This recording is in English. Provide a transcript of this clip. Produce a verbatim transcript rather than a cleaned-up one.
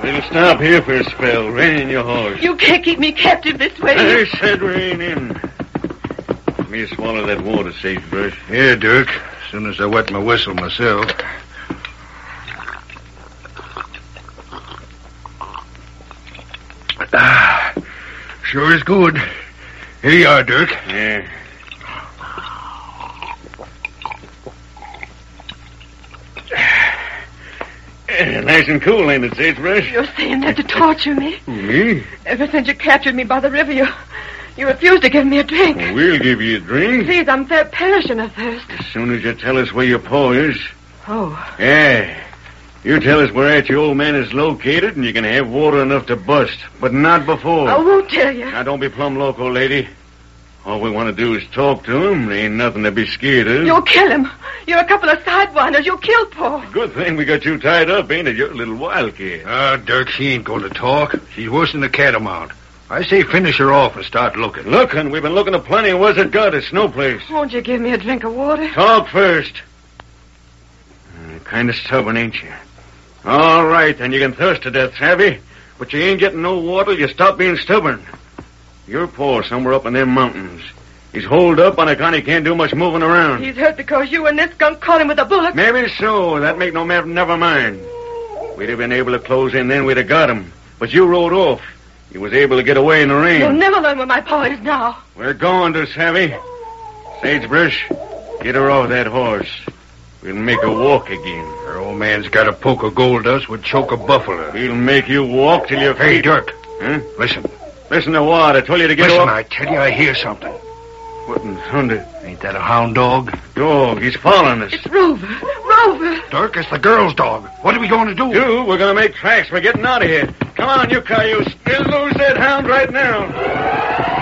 We'll stop here for a spell. Rein in your horse. You can't keep me captive this way. I said rein in. Let me swallow that water, Sagebrush. Here, Dirk. As soon as I wet my whistle myself. Ah, sure is good. Here you are, Dirk. Yeah. Yeah, nice and cool, ain't it, Sagebrush? You're saying that to torture me. Me? Ever since you captured me by the river, you, you refused to give me a drink. Well, we'll give you a drink. Please, I'm fair perishing of thirst. As soon as you tell us where your paw is. Oh. Yeah. You tell us where at your old man is located, and you can have water enough to bust. But not before. I won't tell you. Now, don't be plumb loco, lady. All we want to do is talk to him. There ain't nothing to be scared of. You'll kill him. You're a couple of sidewinders. You'll kill Paul. Good thing we got you tied up, ain't it? You're a little wildcat. Ah, Dirk, she ain't going to talk. She's worse than a catamount. I say finish her off and start looking. Looking? We've been looking at plenty. Where's it got? It's no place. Won't you give me a drink of water? Talk first. Uh, kind of stubborn, ain't you? All right, then you can thirst to death, savvy? But you ain't getting no water. You stop being stubborn. Your paw somewhere up in them mountains. He's holed up on account he can't do much moving around. He's hurt because you and this skunk caught him with a bullet. Maybe so. That make no matter. Never mind. We'd have been able to close in then. We'd have got him. But you rode off. You was able to get away in the rain. You'll never learn where my paw is now. We're going to, savvy. Sagebrush, get her off that horse. We'll make her walk again. Her old man's got a poke of gold dust would choke a buffalo. We'll make you walk till your Hey, feet... Dirk. Huh? Listen. Listen to what? I told you to get Listen, off... I tell you, I hear something. What in thunder? Ain't that a hound dog? Dog, he's following us. It's Rover. Rover. Dirk, it's the girl's dog. What are we going to do? Do? We're going to make tracks. We're getting out of here. Come on, you cayuse. We'll lose that hound right now.